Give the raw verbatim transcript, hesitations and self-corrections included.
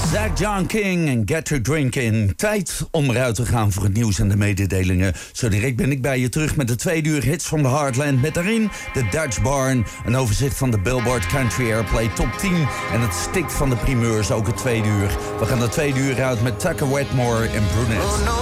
Zach John King en Get to Drinking. Tijd om eruit te gaan voor het nieuws en de mededelingen. Zo direct ben ik bij je terug met de tweede uur hits van de Heartland. Met daarin de Dutch Barn. Een overzicht van de Billboard Country Airplay Top tien. En het stikt van de primeurs, ook het tweede uur. We gaan de tweede uur uit met Tucker Wetmore en Brunette.